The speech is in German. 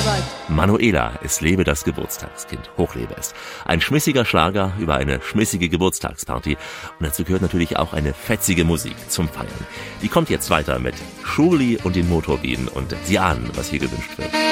Herbert. Manuela, es lebe das Geburtstagskind, hochlebe es. Ein schmissiger Schlager über eine schmissige Geburtstagsparty. Und dazu gehört natürlich auch eine fetzige Musik zum Feiern. Die kommt jetzt weiter mit Schurli und den Motorbienen und Sie ahnen, was hier gewünscht wird.